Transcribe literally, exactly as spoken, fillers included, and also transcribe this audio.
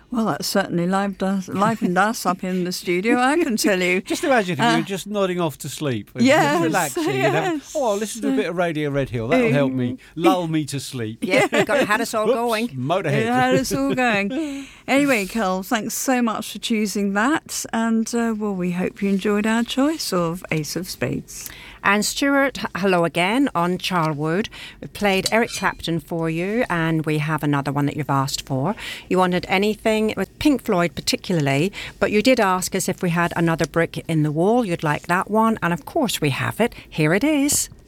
Well, that certainly livened us, livened us up in the studio, I can tell you. Just imagine if Uh, you're just nodding off to sleep. And yes, just relaxing. yes. And have, oh, I'll listen to a bit of Radio Red Hill. That'll help me, lull me to sleep. Yeah, it got, had us all Whoops, going. Motorhead. It had us all going. Anyway, Carl, thanks so much for choosing that. And, uh, well, we hope you enjoyed our choice of Ace of Spades. And Stuart, hello again on Charlwood. We played Eric Clapton for you, and we have another one that you've asked for. You wanted anything with Pink Floyd particularly, but you did ask us if we had another brick in the wall. You'd like that one, and of course we have it. Here it is.